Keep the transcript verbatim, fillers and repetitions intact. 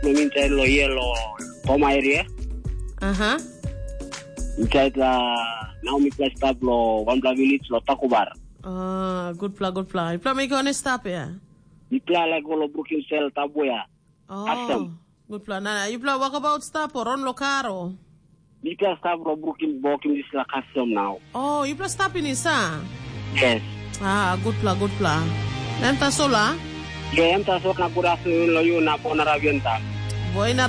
no minta lo yellow Toma area. Aha. Minta la Naomi Plus tablo one village lo Takubar. Ah, good plan, good plan. You plan make on stop here. You plan like go Brooklyn Cell Tabuya. Oh, Awesome. good plan. Nah, you plan walk about stop or run locaro. You plan stop lo Brooklyn Brooklyn this la custom now. Oh, you plan stop in this, huh? Yes. Ah, good plan, good plan. Enta sola? Yeah, enta sola na kuraso lo yun na po na rabienta. Boy na